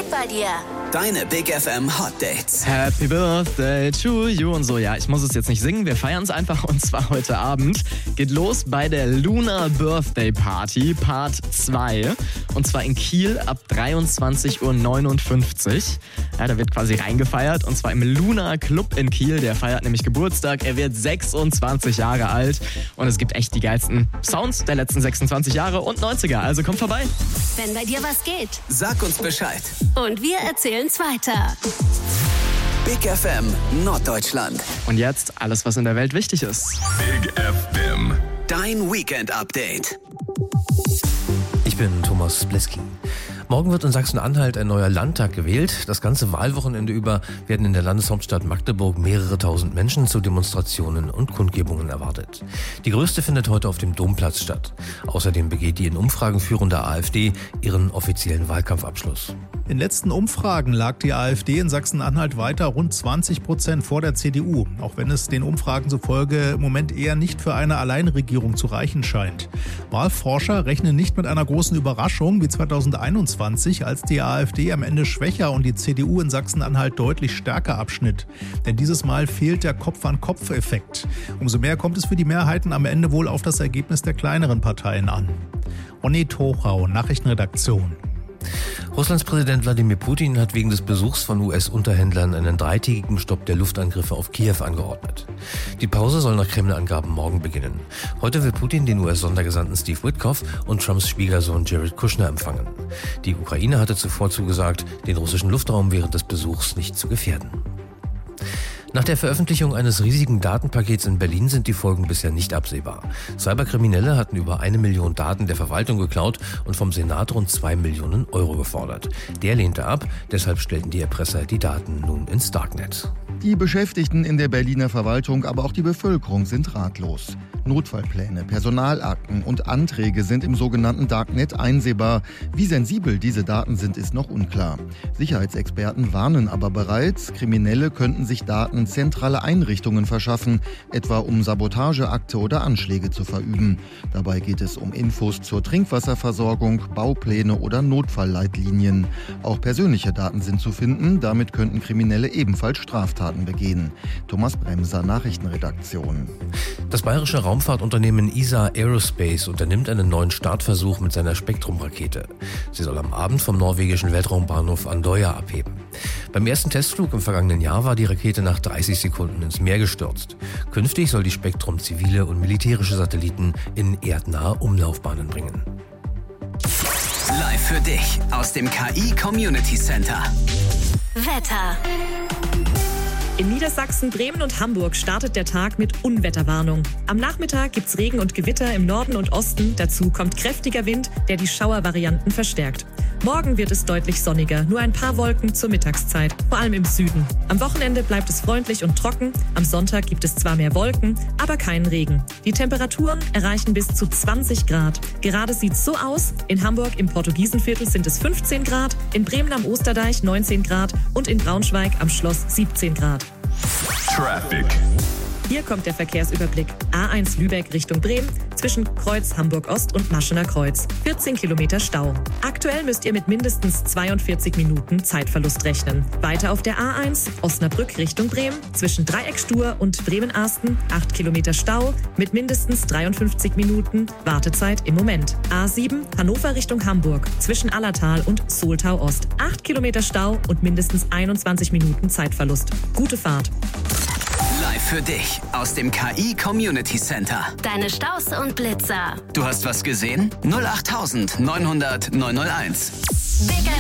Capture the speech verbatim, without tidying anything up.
geht bei dir? Deine Big F M Hot Dates. Happy Birthday to you und so. Ja, ich muss es jetzt nicht singen, wir feiern es einfach und zwar heute Abend. Geht los bei der Lunar Birthday Party Part zwei und zwar in Kiel ab dreiundzwanzig Uhr neunundfünfzig. Ja, da wird quasi reingefeiert und zwar im Lunar Club in Kiel. Der feiert nämlich Geburtstag, er wird sechsundzwanzig Jahre alt und es gibt echt die geilsten Sounds der letzten sechsundzwanzig Jahre und neunziger. Also kommt vorbei. Wenn bei dir was geht. Sag uns Bescheid. Und wir erzählen's weiter. Big F M Norddeutschland. Und jetzt alles, was in der Welt wichtig ist. Big F M. Dein Weekend Update. Ich bin Thomas Bleski. Morgen wird in Sachsen-Anhalt ein neuer Landtag gewählt. Das ganze Wahlwochenende über werden in der Landeshauptstadt Magdeburg mehrere tausend Menschen zu Demonstrationen und Kundgebungen erwartet. Die größte findet heute auf dem Domplatz statt. Außerdem begeht die in Umfragen führende AfD ihren offiziellen Wahlkampfabschluss. In letzten Umfragen lag die AfD in Sachsen-Anhalt weiter rund zwanzig Prozent vor der C D U, auch wenn es den Umfragen zufolge im Moment eher nicht für eine Alleinregierung zu reichen scheint. Wahlforscher rechnen nicht mit einer großen Überraschung wie zweitausendeinundzwanzig, als die AfD am Ende schwächer und die C D U in Sachsen-Anhalt deutlich stärker abschnitt. Denn dieses Mal fehlt der Kopf-an-Kopf-Effekt. Umso mehr kommt es für die Mehrheiten am Ende wohl auf das Ergebnis der kleineren Parteien an. Onni Tochau, Nachrichtenredaktion. Russlands Präsident Wladimir Putin hat wegen des Besuchs von U S-Unterhändlern einen dreitägigen Stopp der Luftangriffe auf Kiew angeordnet. Die Pause soll nach Kreml-Angaben morgen beginnen. Heute will Putin den U S-Sondergesandten Steve Witkoff und Trumps Schwiegersohn Jared Kushner empfangen. Die Ukraine hatte zuvor zugesagt, den russischen Luftraum während des Besuchs nicht zu gefährden. Nach der Veröffentlichung eines riesigen Datenpakets in Berlin sind die Folgen bisher nicht absehbar. Cyberkriminelle hatten über eine Million Daten der Verwaltung geklaut und vom Senat rund zwei Millionen Euro gefordert. Der lehnte ab, deshalb stellten die Erpresser die Daten nun ins Darknet. Die Beschäftigten in der Berliner Verwaltung, aber auch die Bevölkerung sind ratlos. Notfallpläne, Personalakten und Anträge sind im sogenannten Darknet einsehbar. Wie sensibel diese Daten sind, ist noch unklar. Sicherheitsexperten warnen aber bereits, Kriminelle könnten sich Daten zentraler Einrichtungen verschaffen, etwa um Sabotageakte oder Anschläge zu verüben. Dabei geht es um Infos zur Trinkwasserversorgung, Baupläne oder Notfallleitlinien. Auch persönliche Daten sind zu finden, damit könnten Kriminelle ebenfalls Straftaten begehen. Thomas Bremser, Nachrichtenredaktion. Das bayerische Raumfahrtunternehmen E S A Aerospace unternimmt einen neuen Startversuch mit seiner Spektrum-Rakete. Sie soll am Abend vom norwegischen Weltraumbahnhof Andøya abheben. Beim ersten Testflug im vergangenen Jahr war die Rakete nach dreißig Sekunden ins Meer gestürzt. Künftig soll die Spektrum zivile und militärische Satelliten in erdnahe Umlaufbahnen bringen. Live für dich aus dem K I Community Center. Wetter. In Niedersachsen, Bremen und Hamburg startet der Tag mit Unwetterwarnung. Am Nachmittag gibt's Regen und Gewitter im Norden und Osten. Dazu kommt kräftiger Wind, der die Schauervarianten verstärkt. Morgen wird es deutlich sonniger, nur ein paar Wolken zur Mittagszeit, vor allem im Süden. Am Wochenende bleibt es freundlich und trocken. Am Sonntag gibt es zwar mehr Wolken, aber keinen Regen. Die Temperaturen erreichen bis zu zwanzig Grad. Gerade sieht's so aus: in Hamburg im Portugiesenviertel sind es fünfzehn Grad, in Bremen am Osterdeich neunzehn Grad und in Braunschweig am Schloss siebzehn Grad. Traffic. Hier kommt der Verkehrsüberblick. A eins Lübeck Richtung Bremen, zwischen Kreuz Hamburg-Ost und Maschener Kreuz. vierzehn Kilometer Stau. Aktuell müsst ihr mit mindestens zweiundvierzig Minuten Zeitverlust rechnen. Weiter auf der A eins Osnabrück Richtung Bremen, zwischen Dreieck-Stur und Bremen-Arsten. acht Kilometer Stau mit mindestens dreiundfünfzig Minuten Wartezeit im Moment. A sieben Hannover Richtung Hamburg, zwischen Allertal und Soltau-Ost. acht Kilometer Stau und mindestens einundzwanzig Minuten Zeitverlust. Gute Fahrt. Live für dich aus dem K I Community Center. Deine Staus und Blitzer. Du hast was gesehen? null acht neunhundert neunhunderteins. Big